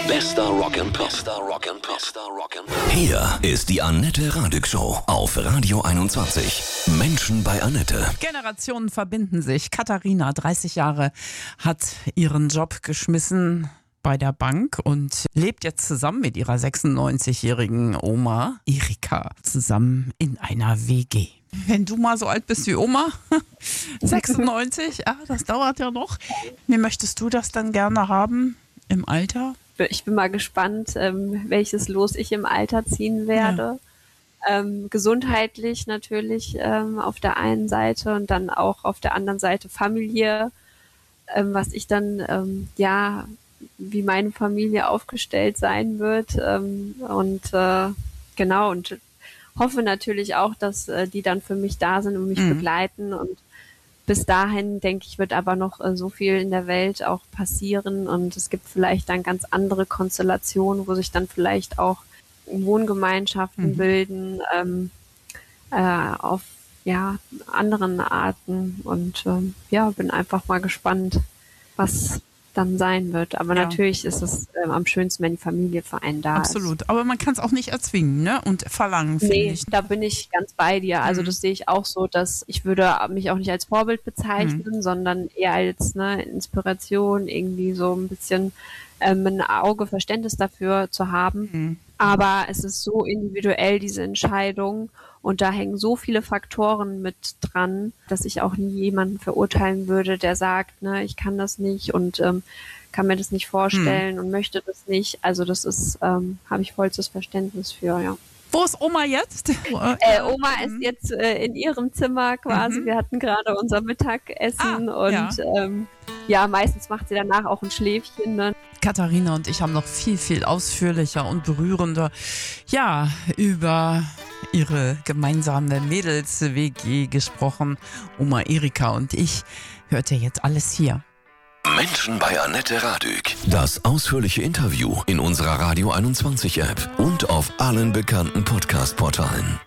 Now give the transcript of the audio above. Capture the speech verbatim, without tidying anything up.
Bester Rock'n'Pop. Bester Rock'n'Pop. Bester Rock'n'Pop. Hier ist die Annette Radig Show auf Radio einundzwanzig. Menschen bei Annette. Generationen verbinden sich. Katharina, dreißig Jahre, hat ihren Job geschmissen bei der Bank und lebt jetzt zusammen mit ihrer sechsundneunzigjährigen Oma Erika zusammen in einer W G. Wenn du mal so alt bist wie Oma, sechsundneunzig, ja, das dauert ja noch. Wie möchtest du das dann gerne haben im Alter? Ich bin mal gespannt, ähm, welches Los ich im Alter ziehen werde. Ja. Ähm, gesundheitlich natürlich ähm, auf der einen Seite und dann auch auf der anderen Seite Familie, ähm, was ich dann, ähm, ja, wie meine Familie aufgestellt sein wird. Ähm, und äh, genau, und hoffe natürlich auch, dass äh, die dann für mich da sind und mich mhm. begleiten. Und bis dahin, denke ich, wird aber noch äh, so viel in der Welt auch passieren. Und es gibt vielleicht dann ganz andere Konstellationen, wo sich dann vielleicht auch Wohngemeinschaften mhm. bilden, ähm, äh, auf ja anderen Arten. Und ähm, ja, bin einfach mal gespannt, was dann sein wird. Aber ja. natürlich ist es äh, am schönsten, wenn die Familie für einen da Absolut. ist. Absolut. Aber man kann es auch nicht erzwingen, ne? Und verlangen, finde nee, ich. Da bin ich ganz bei dir. Also mhm. das sehe ich auch so, dass ich würde mich auch nicht als Vorbild bezeichnen, mhm. sondern eher als ne, Inspiration, irgendwie so ein bisschen ähm, ein Auge, Verständnis dafür zu haben. Mhm. Aber es ist so individuell, diese Entscheidung. Und da hängen so viele Faktoren mit dran, dass ich auch nie jemanden verurteilen würde, der sagt, ne, ich kann das nicht und ähm, kann mir das nicht vorstellen hm. und möchte das nicht. Also das ist, ähm, habe ich vollstes Verständnis für, ja. Wo ist Oma jetzt? Äh, Oma mhm. ist jetzt äh, in ihrem Zimmer quasi. Mhm. Wir hatten gerade unser Mittagessen ah, und ja. Ähm, ja, meistens macht sie danach auch ein Schläfchen. Ne? Katharina und ich haben noch viel, viel ausführlicher und berührender, ja, über ihre gemeinsame Mädels-W G gesprochen. Oma Erika und ich hört ihr jetzt alles hier. Menschen bei Annette Radig. Das ausführliche Interview in unserer Radio einundzwanzig App und auf allen bekannten Podcast-Portalen.